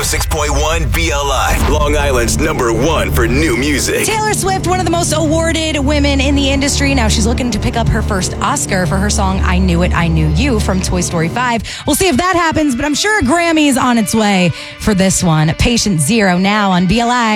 106.1 BLI, Long Island's #1 for new music. Taylor Swift, one of the most awarded women in the industry. Now she's looking to pick up her first Oscar for her song I Knew It, I Knew You from Toy Story 5. We'll see if that happens, but I'm sure a Grammy is on its way for this one. Patient Zero now on BLI.